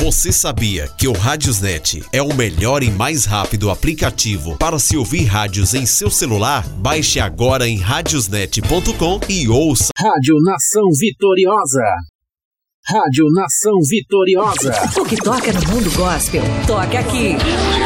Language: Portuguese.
Você sabia que o Radiosnet é o melhor e mais rápido aplicativo para se ouvir rádios em seu celular? Baixe agora em radiosnet.com e ouça. Rádio Nação Vitoriosa. Rádio Nação Vitoriosa. O que toca no mundo gospel, toca aqui.